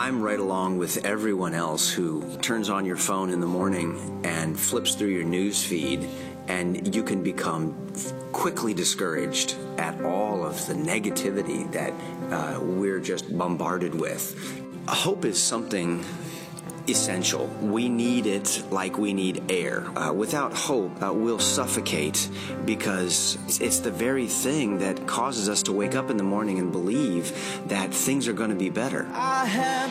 I'm right along with everyone else who turns on your phone in the morning and flips through your news feed, and you can become quickly discouraged at all of the negativity that we're just bombarded with. Hope is something essential. We need it like we need air. Without hope, we'll suffocate, because it's the very thing that causes us to wake up in the morning and believe that things are going to be better.